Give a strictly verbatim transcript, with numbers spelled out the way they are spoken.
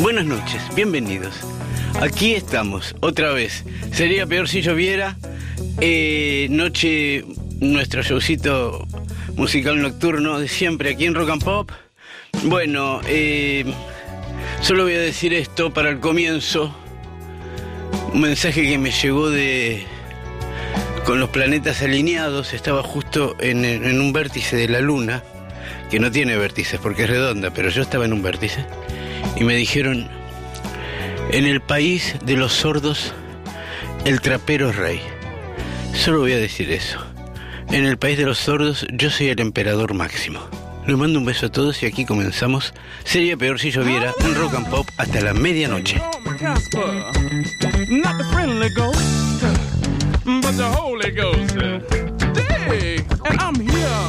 Buenas noches, bienvenidos. Aquí estamos, otra vez. Sería peor si lloviera. Eh, noche, nuestro showcito musical nocturno de siempre aquí en Rock and Pop. Bueno, eh, solo voy a decir esto para el comienzo. Un mensaje que me llegó de... con los planetas alineados. Estaba justo en, en un vértice de la luna, que no tiene vértices porque es redonda, pero yo estaba en un vértice. Y me dijeron, en el país de los sordos, el trapero es rey. Solo voy a decir eso. En el país de los sordos, yo soy el emperador máximo. Les mando un beso a todos y aquí comenzamos. Sería peor si lloviera en Rock and Pop hasta la medianoche. Not the friendly ghost, but the Holy Ghost. Dig, and I'm here